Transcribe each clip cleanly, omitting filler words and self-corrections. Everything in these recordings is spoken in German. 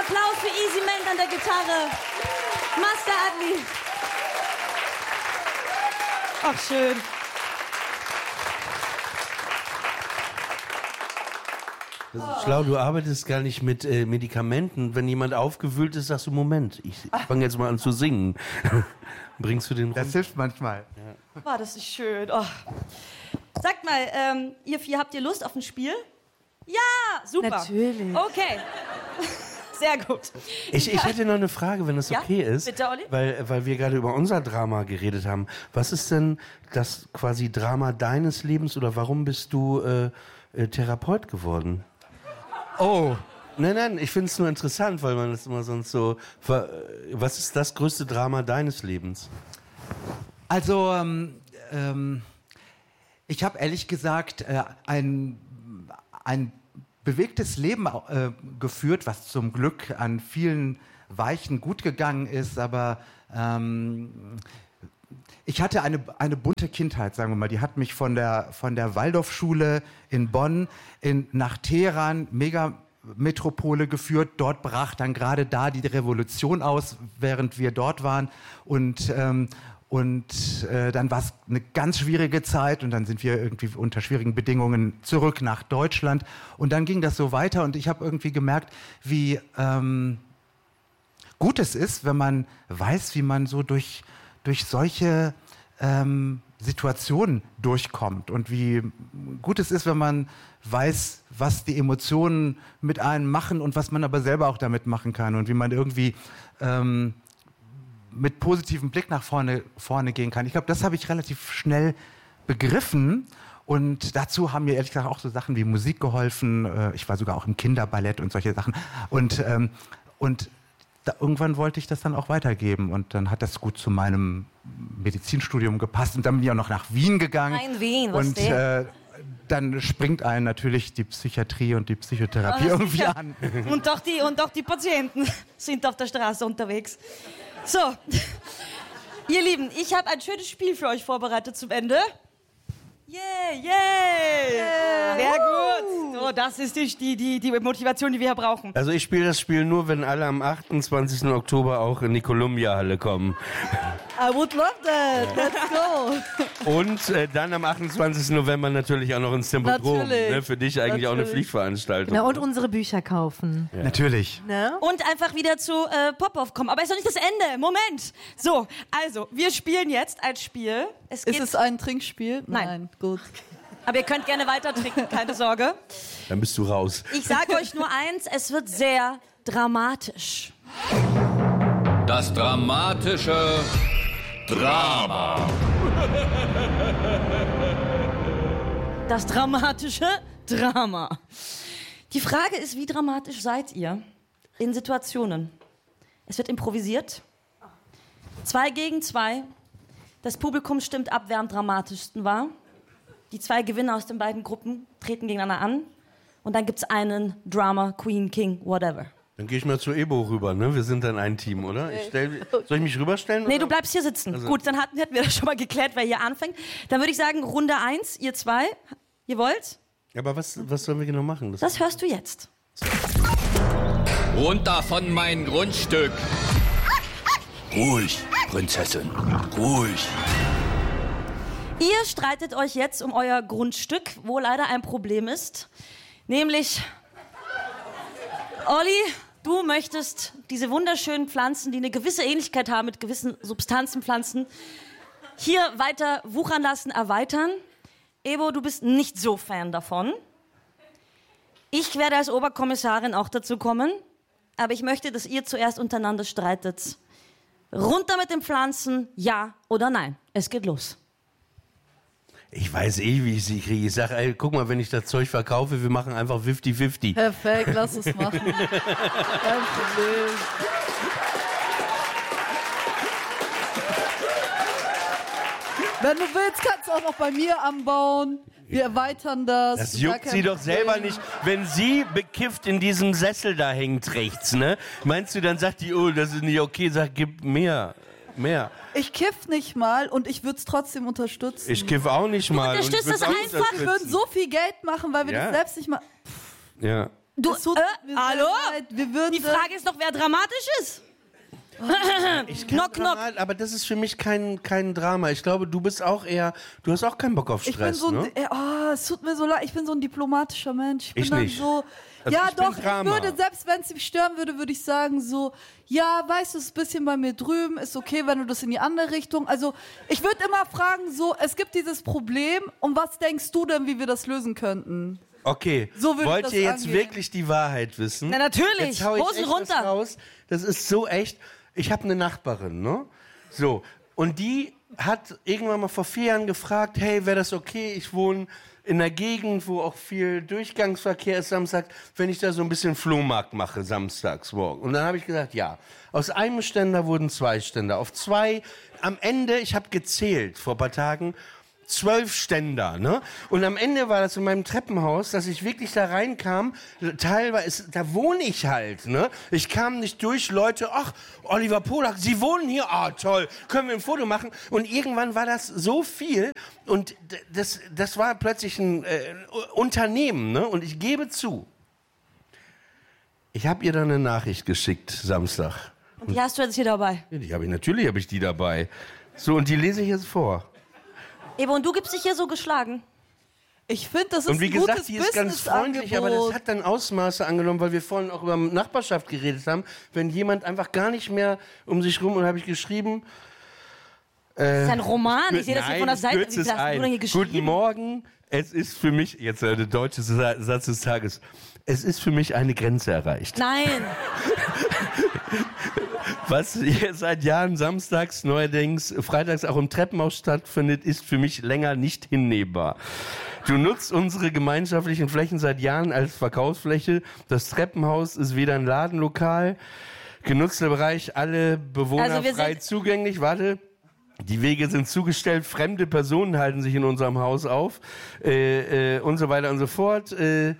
Applaus für Easy Ment an der Gitarre. Master Adli. Ach, schön. Das ist schlau, du arbeitest gar nicht mit Medikamenten. Wenn jemand aufgewühlt ist, sagst du, Moment, ich fange jetzt mal an zu singen. Bringst du den rum? Das hilft manchmal. Oh, das ist schön. Oh. Sagt mal, ihr vier, habt ihr Lust auf ein Spiel? Ja, super. Natürlich. Okay. Sehr gut. Ich hätte noch eine Frage, wenn das okay ist. Bitte, Olli? Weil wir gerade über unser Drama geredet haben. Was ist denn das quasi Drama deines Lebens oder warum bist du Therapeut geworden? Oh. Nein, ich finde es nur interessant, weil man das immer sonst so... Was ist das größte Drama deines Lebens? Also, ich habe ehrlich gesagt ein bewegtes Leben geführt, was zum Glück an vielen Weichen gut gegangen ist, aber ich hatte eine bunte Kindheit, sagen wir mal. Die hat mich von der Waldorfschule in Bonn nach Teheran, Megametropole geführt. Dort brach dann gerade die Revolution aus, während wir dort waren. Und dann war es eine ganz schwierige Zeit und dann sind wir irgendwie unter schwierigen Bedingungen zurück nach Deutschland. Und dann ging das so weiter und ich habe irgendwie gemerkt, wie gut es ist, wenn man weiß, wie man so durch solche Situationen durchkommt und wie gut es ist, wenn man weiß, was die Emotionen mit einem machen und was man aber selber auch damit machen kann und wie man irgendwie mit positivem Blick nach vorne gehen kann. Ich glaube, das habe ich relativ schnell begriffen und dazu haben mir ehrlich gesagt auch so Sachen wie Musik geholfen. Ich war sogar auch im Kinderballett und solche Sachen und irgendwann wollte ich das dann auch weitergeben und dann hat das gut zu meinem Medizinstudium gepasst und dann bin ich auch noch nach Wien gegangen. Ein Wien, was und dann springt einen natürlich die Psychiatrie und die Psychotherapie Ja, irgendwie sicher. an. Und auch die Patienten sind auf der Straße unterwegs. So, ihr Lieben, ich habe ein schönes Spiel für euch vorbereitet zum Ende. Yeah. Sehr gut. So, das ist die Motivation, die wir hier brauchen. Also ich spiele das Spiel nur, wenn alle am 28. Oktober auch in die Columbia-Halle kommen. I would love that. Let's go. Und dann am 28. November natürlich auch noch ins Tempodrom. Natürlich. Ne? Für dich eigentlich auch eine Pflichtveranstaltung. Genau, und unsere Bücher kaufen. Ja. Natürlich. Ne? Und einfach wieder zu Pop-Off kommen. Aber ist noch nicht das Ende. Moment. So, also, wir spielen jetzt ein Spiel. Ist es ein Trinkspiel? Nein. Gut. Aber ihr könnt gerne weiter trinken, keine Sorge. Dann bist du raus. Ich sage euch nur eins, es wird sehr dramatisch. Das dramatische Drama. Das dramatische Drama. Die Frage ist, wie dramatisch seid ihr in Situationen? Es wird improvisiert. 2 gegen 2. Das Publikum stimmt ab, wer am dramatischsten war. Die 2 Gewinner aus den beiden Gruppen treten gegeneinander an. Und dann gibt es einen Drama, Queen, King, whatever. Dann gehe ich mal zu Ebo rüber, ne? Wir sind dann ein Team, oder? Soll ich mich rüberstellen? Nee, oder? du bleibst hier sitzen. Also. Gut, dann hätten wir das schon mal geklärt, wer hier anfängt. Dann würde ich sagen, Runde 1, ihr 2. Ihr wollt? Aber was sollen wir genau machen? Das hörst du jetzt. Runter von mein Grundstück. Ruhig, Prinzessin, ruhig. Ihr streitet euch jetzt um euer Grundstück, wo leider ein Problem ist. Nämlich, Olli, du möchtest diese wunderschönen Pflanzen, die eine gewisse Ähnlichkeit haben mit gewissen Substanzenpflanzen, hier weiter wuchern lassen, erweitern. Ebo, du bist nicht so Fan davon. Ich werde als Oberkommissarin auch dazu kommen, aber ich möchte, dass ihr zuerst untereinander streitet. Runter mit den Pflanzen, ja oder nein. Es geht los. Ich weiß wie ich sie kriege. Ich sage, ey, guck mal, wenn ich das Zeug verkaufe, wir machen einfach 50-50. Perfekt, lass es machen. Kein Problem. Wenn du willst, kannst du auch noch bei mir anbauen. Wir erweitern das. Das Gar juckt kein sie doch Problem. selber nicht, wenn sie bekifft in diesem Sessel da hängt rechts, ne? Meinst du, dann sagt die, oh, das ist nicht okay, sag, gib mehr. Ich kiff nicht mal und ich würde es trotzdem unterstützen. Ich kiff auch nicht mal. unterstützt und ich das würd's auch einfach. Wir würden so viel Geld machen, weil wir Ja. das selbst nicht mal... Ja. Du, Es tut mir sehr hallo? leid. Wir würden Die Frage ist doch, wer dramatisch ist. Ich kann Knock, knock. aber das ist für mich kein Drama. Ich glaube, du bist auch eher, du hast auch keinen Bock auf Ich bin Stress, so ein, ne? es tut mir so leid, ich bin so ein diplomatischer Mensch. Ich bin Ich dann nicht. so, Also ja ich bin doch, ich Drama. würde, selbst wenn es mich stören würde, würde ich sagen so, ja, weißt du, es ist ein bisschen bei mir drüben, ist okay, wenn du das in die andere Richtung, also ich würde immer fragen so, es gibt dieses Problem und was denkst du denn, wie wir das lösen könnten? Okay, So würde ich wollt das ihr jetzt angehen. wirklich die Wahrheit wissen? Na, natürlich. Jetzt hau ich Hosen echt runter. was raus. Das ist so echt. Ich habe eine Nachbarin, ne? So, und die hat irgendwann mal vor 4 Jahren gefragt, hey, wäre das okay? Ich wohne in einer Gegend, wo auch viel Durchgangsverkehr ist samstags, wenn ich da so ein bisschen Flohmarkt mache samstags morgen. Und dann habe ich gesagt, ja. Aus einem Ständer wurden 2 Ständer. Auf 2, am Ende, ich habe gezählt vor ein paar Tagen, 12 Ständer, ne? Und amEnde war das in meinem Treppenhaus, dass ich wirklich da reinkam, teilweise, da wohne ich halt, ne? Ich kam nicht durch, Leute, ach, Oliver Polak, Sie wohnen hier, ah, toll, können wir ein Foto machen? Und irgendwann war das so viel und das war plötzlich ein Unternehmen, ne? Und ich gebe zu, ich habe ihr dann eine Nachricht geschickt, Samstag. Und die hast du jetzt hier dabei. Ja, natürlich habe ich die dabei. So, und die lese ich jetzt vor. Ebo, und du gibst dich hier so geschlagen. Ich finde, das ist Und wie ein gesagt, gutes die ist ganz freundlich, aber das hat dann Ausmaße angenommen, weil wir vorhin auch über Nachbarschaft geredet haben. Wenn jemand einfach gar nicht mehr um sich rum, und habe ich geschrieben... Das ist ein Roman. Ich sehe das hier von der Seite. Wie kürze es hast du denn hier ein. geschrieben? Guten Morgen, es ist für mich, jetzt der deutsche Satz des Tages, es ist für mich eine Grenze erreicht. Nein. Was hier seit Jahren samstags, neuerdings freitags auch im Treppenhaus stattfindet, ist für mich länger nicht hinnehmbar. Du nutzt unsere gemeinschaftlichen Flächen seit Jahren als Verkaufsfläche. Das Treppenhaus ist weder ein Ladenlokal, genutzter Bereich, alle Bewohner Also wir frei sind- zugänglich. Warte. Die Wege sind zugestellt, fremde Personen halten sich in unserem Haus auf und so weiter und so fort.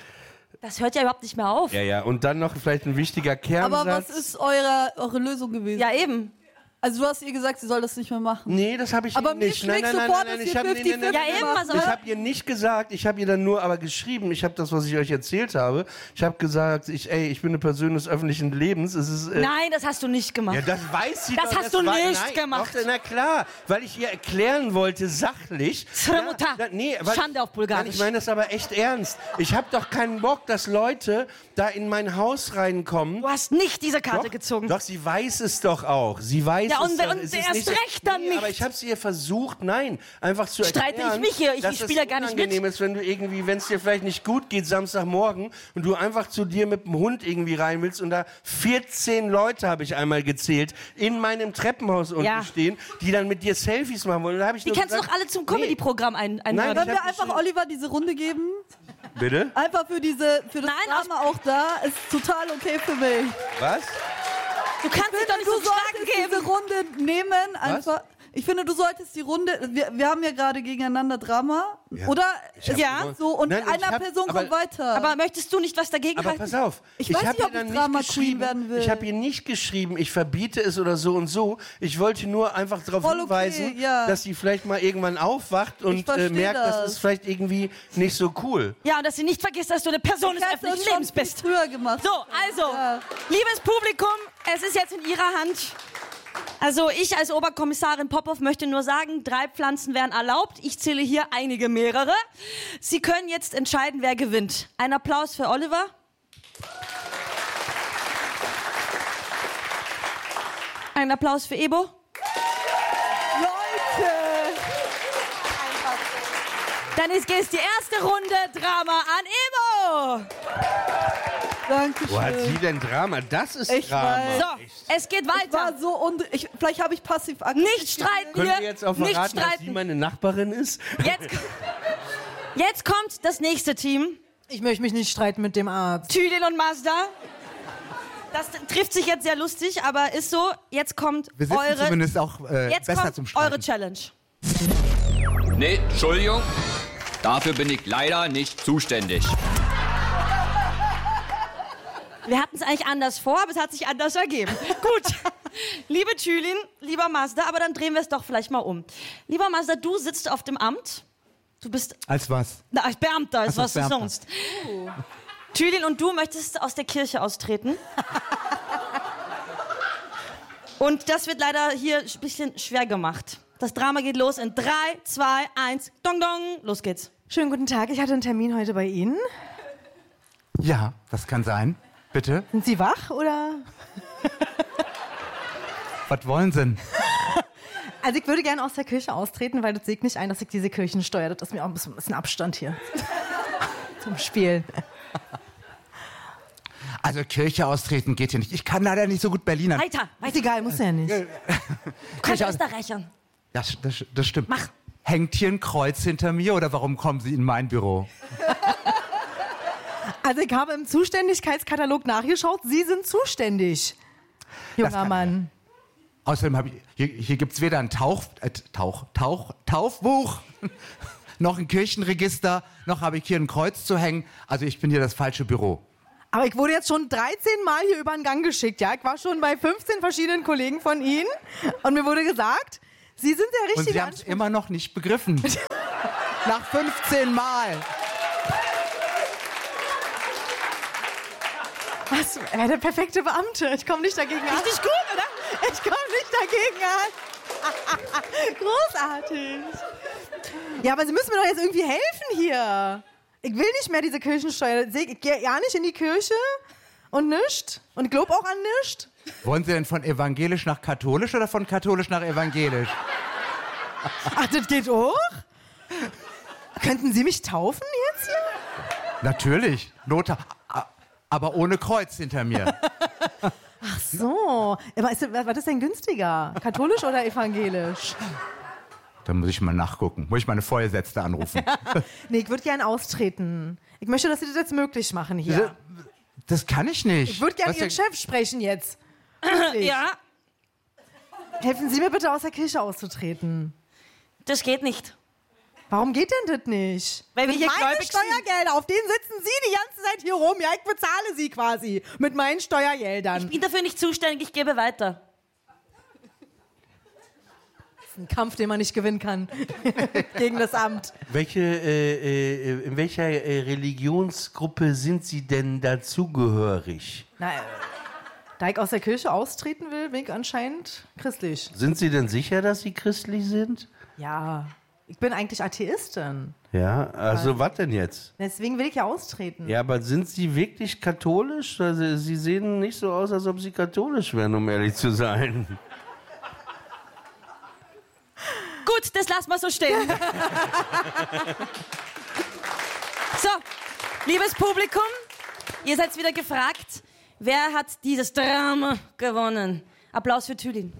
Das hört ja überhaupt nicht mehr auf. Ja, und dann noch vielleicht ein wichtiger Kernsatz. Aber was ist eure Lösung gewesen? Ja, eben. Also du hast ihr gesagt, sie soll das nicht mehr machen. Nee, das habe ich Aber ihr mir nicht. schlägt sofort, dass ich ihr habe 50-50 Ja, eben, was ich aber- habe ihr nicht gesagt, ich habe ihr dann nur aber geschrieben, ich habe das, was ich euch erzählt habe. Ich habe gesagt, ich bin eine Person des öffentlichen Lebens. Es ist, Nein, das hast du nicht gemacht. ja, das weiß sie Das doch. hast du nicht nein, gemacht. Doch, na klar, weil ich ihr erklären wollte, sachlich. Sramuta. Weil Schande auf Bulgarisch. Nein, ich meine das aber echt ernst. Ich habe doch keinen Bock, dass Leute da in mein Haus reinkommen. Du hast nicht diese Karte Doch, gezogen. Doch, sie weiß es doch auch. Sie weiß Ja, es und- doch. und Es ist erst nicht so- recht dann nee, nicht. Aber ich habe es ihr versucht, einfach zu Streite erklären, ich mich hier? Ich dass spiele es gar nicht mit. unangenehm ist, wenn du irgendwie, wenn es dir vielleicht nicht gut geht, Samstagmorgen, und du einfach zu dir mit dem Hund irgendwie rein willst und da 14 Leute, habe ich einmal gezählt, in meinem Treppenhaus unten Ja. stehen, die dann mit dir Selfies machen wollen. Und da habe ich Die nur kannst du gesagt, doch alle zum Comedy-Programm Nein, einladen. Können ich wir hab einfach geschrieben- Oliver diese Runde geben? Bitte? Einfach für das Nein, Drama auch da. Ist total okay für mich. Was? Du kannst dich doch nicht Du so schlagen solltest geben. diese Runde nehmen. Einfach. Ich finde, du solltest die Runde. Wir haben ja gerade gegeneinander Drama, oder? Ich hab Ja. nur- So, und Nein, ich einer hab- Person aber- kommt weiter. Aber möchtest du nicht was dagegen Aber halten? pass auf, Ich weiß hab nicht, ihr ob dann ich Drama nicht Queen geschrieben, werden will. Ich habe ihr nicht geschrieben, ich verbiete es oder so und so. Ich wollte nur einfach darauf Voll okay, hinweisen, ja. dass sie vielleicht mal irgendwann aufwacht und versteh merkt, das das. ist vielleicht irgendwie nicht so cool. Ja, und dass sie nicht vergisst, dass du eine Person Ich des hätte öffentlichen es schon Lebens viel bist. früher gemacht. So, also, Ja. liebes Publikum, es ist jetzt in Ihrer Hand. Also ich als Oberkommissarin Popov möchte nur sagen, 3 Pflanzen wären erlaubt. Ich zähle hier einige mehrere. Sie können jetzt entscheiden, wer gewinnt. Ein Applaus für Oliver. Ein Applaus für Ebo. Leute! Dann ist jetzt die erste Runde Drama an Ebo. Dankeschön. Wo hat sie denn Drama? Das ist Ich Drama. weiß. So, es geht Ich war weiter. so vielleicht habe ich passiv-aggressiv. Nicht streiten Können hier. wir jetzt auch Nicht verraten, dass sie streiten. meine Nachbarin ist? Jetzt kommt das nächste Team. Ich möchte mich nicht streiten mit dem Arzt. Tülin und Mazda. Das trifft sich jetzt sehr lustig, aber ist so. Jetzt kommt Wir sitzen eure, zumindest auch jetzt besser kommt zum Streiten. eure Challenge. Nee, Entschuldigung. Dafür bin ich leider nicht zuständig. Wir hatten es eigentlich anders vor, aber es hat sich anders ergeben. Gut. Liebe Tülin, lieber Mazda, aber dann drehen wir es doch vielleicht mal um. Lieber Mazda, du sitzt auf dem Amt. Du bist Als was? als Beamter, ist Ach so, was du Beamter. sonst. Tülin, und du möchtest aus der Kirche austreten. Und das wird leider hier ein bisschen schwer gemacht. Das Drama geht los in 3, 2, 1, dong dong, los geht's. Schönen guten Tag, ich hatte einen Termin heute bei Ihnen. Ja, das kann sein. Bitte? Sind Sie wach oder? Was wollen Sie denn? Also ich würde gerne aus der Kirche austreten, weil das sehe ich nicht ein, dass ich diese Kirchensteuer, das ist mir auch ein bisschen Abstand hier zum Spielen. Also Kirche austreten geht hier nicht. Ich kann leider nicht so gut Berliner. Weiter, Ist egal, muss ja nicht. Du kannst Österreichern. Das stimmt. Mach. Hängt hier ein Kreuz hinter mir oder warum kommen Sie in mein Büro? Also ich habe im Zuständigkeitskatalog nachgeschaut, Sie sind zuständig, junger Mann. Außerdem habe ich, hier gibt es weder ein Taufbuch, noch ein Kirchenregister, noch habe ich hier ein Kreuz zu hängen. Also ich bin hier das falsche Büro. Aber ich wurde jetzt schon 13 Mal hier über den Gang geschickt, ja? Ich war schon bei 15 verschiedenen Kollegen von Ihnen und mir wurde gesagt, Sie sind der richtige Und Sie haben es immer noch nicht begriffen. Nach 15 Mal. Was? Er war der perfekte Beamte. Ich komme nicht dagegen an. Richtig gut, oder? Ich komme nicht dagegen an. Großartig. Ja, aber Sie müssen mir doch jetzt irgendwie helfen hier. Ich will nicht mehr diese Kirchensteuer. Ich gehe ja nicht in die Kirche und nischt. Und ich glaube auch an nischt. Wollen Sie denn von evangelisch nach katholisch oder von katholisch nach evangelisch? Ach, das geht auch? Könnten Sie mich taufen jetzt hier? Natürlich. Lothar. Aber ohne Kreuz hinter mir. Ach so. Aber was ist denn günstiger? Katholisch oder evangelisch? Da muss ich mal nachgucken. Muss ich meine Vorgesetzte anrufen. Nee, ich würde gerne austreten. Ich möchte, dass Sie das jetzt möglich machen hier. Das kann ich nicht. Ich würde gerne Was Ihren denn- Chef sprechen jetzt. Ja, Helfen Sie mir bitte aus der Kirche auszutreten. das geht nicht. Warum geht denn das nicht? Weil wir hier meine gläubig sind. Steuergelder, auf denen sitzen Sie die ganze Zeit hier rum. Ja, ich bezahle Sie quasi mit meinen Steuergeldern. Ich bin dafür nicht zuständig, ich gebe weiter. Das ist ein Kampf, den man nicht gewinnen kann gegen das Amt. In welcher Religionsgruppe sind Sie denn dazugehörig? Na, da ich aus der Kirche austreten will, bin ich anscheinend christlich. Sind Sie denn sicher, dass Sie christlich sind? Ja, ich bin eigentlich Atheistin. Ja, also was denn jetzt? Deswegen will ich ja austreten. Ja, aber sind Sie wirklich katholisch? Also, Sie sehen nicht so aus, als ob Sie katholisch wären, um ehrlich zu sein. Gut, das lassen wir so stehen. So, liebes Publikum, ihr seid wieder gefragt, wer hat dieses Drama gewonnen? Applaus für Tülin.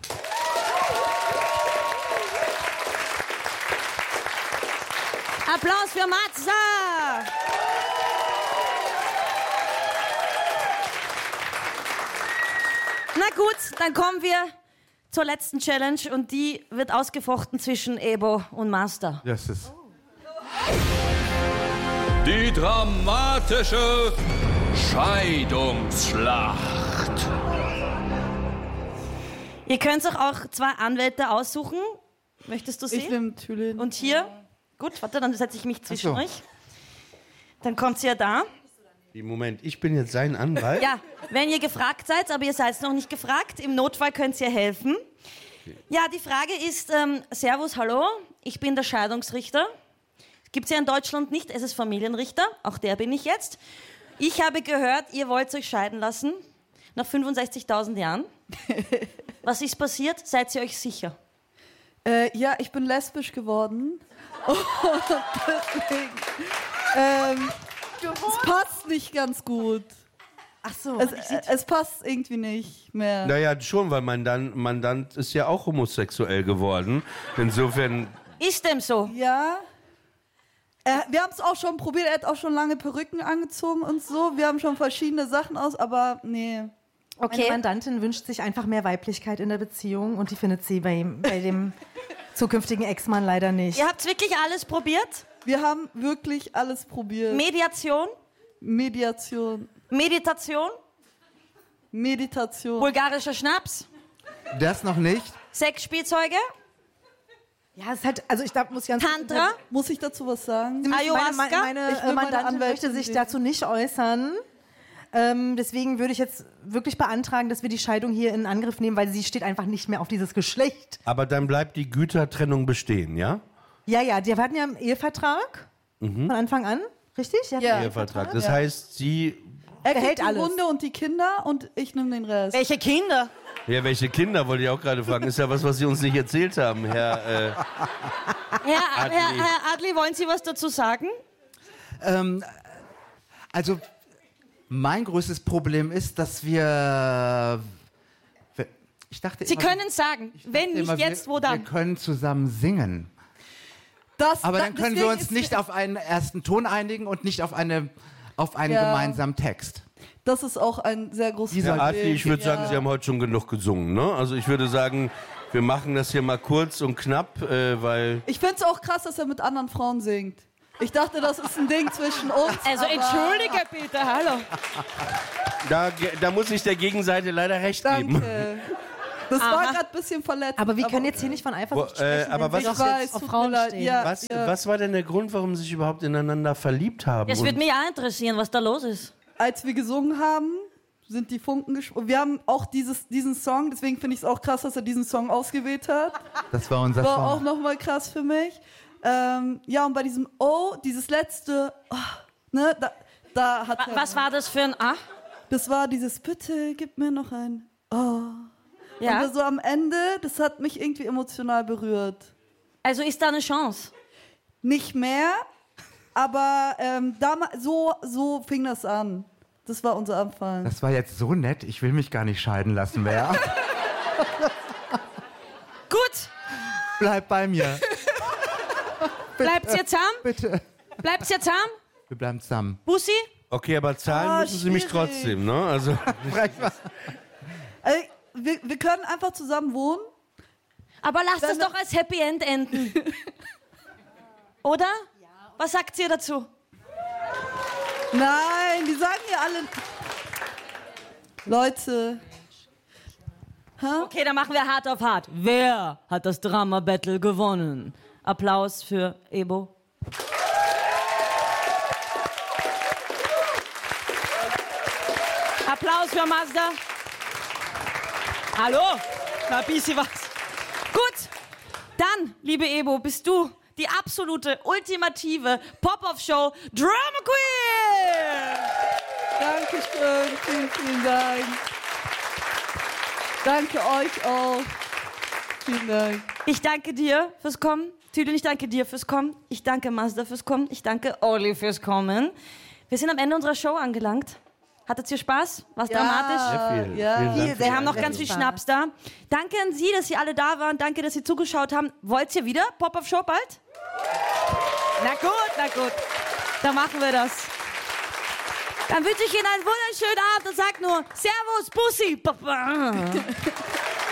Applaus für Matza. Na gut, dann kommen wir zur letzten Challenge und die wird ausgefochten zwischen Ebo und Master. Das ist Die dramatische Scheidungsschlacht. Ihr könnt euch auch 2 Anwälte aussuchen. Möchtest du sie? Ich nehme Tülin. Und hier? Gut, warte, dann setze ich mich zwischen Ach so. euch. Dann kommt sie ja da. Moment, ich bin jetzt sein Anwalt? Ja, wenn ihr gefragt seid, aber ihr seid noch nicht gefragt, im Notfall könnt ihr helfen. Ja, die Frage ist, Servus, hallo, ich bin der Scheidungsrichter. Gibt es ja in Deutschland nicht, es ist Familienrichter, auch der bin ich jetzt. Ich habe gehört, ihr wollt euch scheiden lassen, nach 65.000 Jahren. Was ist passiert? Seid ihr euch sicher? Ja, ich bin lesbisch geworden. Und deswegen, es passt nicht ganz gut. Ach so. Es passt irgendwie nicht mehr. Naja, schon, weil Mandant ist ja auch homosexuell geworden. Insofern, Ist dem so? Ja. Wir haben es auch schon probiert. Er hat auch schon lange Perücken angezogen und so. Wir haben schon verschiedene Sachen aus, aber nee. Meine Mandantin wünscht sich einfach mehr Weiblichkeit in der Beziehung und die findet sie bei dem zukünftigen Ex-Mann leider nicht. Ihr habt wirklich alles probiert? Wir haben wirklich alles probiert. Mediation, Mediation, Meditation, Meditation. bulgarischer Schnaps, das noch nicht. Sexspielzeuge. Ja, es ist halt, also ich glaube, muss ganz Tantra? Muss ich dazu was sagen? Ayahuasca? Meine Ich will meine Mandantin möchte Anwältin sich sehen. dazu nicht äußern. Deswegen würde ich jetzt wirklich beantragen, dass wir die Scheidung hier in Angriff nehmen, weil sie steht einfach nicht mehr auf dieses Geschlecht. Aber dann bleibt die Gütertrennung bestehen, ja? Ja, die hatten ja einen Ehevertrag von Anfang an, richtig? Die hatten Ja. einen Ehevertrag. Das Ja. heißt, sie. Er behält kriegt die alles. Hunde und die Kinder und ich nehme den Rest. Welche Kinder? Ja, welche Kinder, wollte ich auch gerade fragen. Ist ja was, was Sie uns nicht erzählt haben, Herr. Herr Adli, wollen Sie was dazu sagen? Also, mein größtes Problem ist, dass wir. Ich dachte Sie immer, können sagen, wenn nicht immer, jetzt, wo Wir dann? können zusammen singen. Aber dann können wir uns nicht auf einen ersten Ton einigen und nicht auf einen Ja. gemeinsamen Text. Das ist auch ein sehr großes Herr Adli, ich würde Ja. sagen, Sie haben heute schon genug gesungen, ne? Also ich würde sagen, wir machen das hier mal kurz und knapp, weil. Ich finde es auch krass, dass er mit anderen Frauen singt. Ich dachte, das ist ein Ding zwischen uns. Also aber- entschuldige bitte, hallo. Da muss ich der Gegenseite leider recht geben. Danke. Das war gerade ein bisschen verletzt. Aber wir können jetzt hier nicht von Eifersucht sprechen, aber wenn was wir ich ist weiß, auf tut Frauen mir leid. stehen. Ja, Was, ja. was war denn der Grund, warum Sie sich überhaupt ineinander verliebt haben? Es Und- würde mich auch interessieren, was da los ist. Als wir gesungen haben, sind die Funken gesprungen. Wir haben auch diesen Song, deswegen finde ich es auch krass, dass er diesen Song ausgewählt hat. Das war unser War auch Song. nochmal krass für mich. Ja, und bei diesem dieses letzte, ne, da hat er, Was war das für ein A? das war dieses, bitte gib mir noch ein Ja. Und so am Ende, das hat mich irgendwie emotional berührt. Also ist da eine Chance? Nicht mehr, aber so fing das an. Das war unser Anfang. Das war jetzt so nett, ich will mich gar nicht scheiden lassen mehr. Gut, Bleib bei mir. bleibt's jetzt zahm? Bitte. Bleibt's jetzt zahm? Wir bleiben zusammen. Bussi? Okay, aber zahlen müssen Sie mich schwierig. trotzdem, ne? Also. Wir können einfach zusammen wohnen. Aber lasst es doch als Happy End enden. Oder? Was sagt ihr dazu? Nein, die sagen ja alle. Leute. Okay, dann machen wir hart auf hart. Wer hat das Drama-Battle gewonnen? Applaus für Ebo. Applaus für Mazda. Hallo? Na, bisschen was. Gut, dann, liebe Ebo, bist du die absolute, ultimative Pop-Off-Show Drama Queen! Dankeschön, vielen, vielen Dank. Danke euch auch. Vielen Dank. Ich danke dir fürs Kommen. Tüdeln, ich danke dir fürs Kommen. Ich danke Mazda fürs Kommen. Ich danke Oli fürs Kommen. Wir sind am Ende unserer Show angelangt. Hattet ihr Spaß? War's dramatisch? Sehr viel. Ja. Vielen Dank. Wir haben noch sehr ganz viel viel Spaß. Schnaps da. Danke an Sie, dass Sie alle da waren. Danke, dass Sie zugeschaut haben. Wollt ihr wieder Pop-Up-Show bald? Na gut. Dann machen wir das. Dann wünsche ich Ihnen einen wunderschönen Abend und sag nur Servus, Bussi. Papa.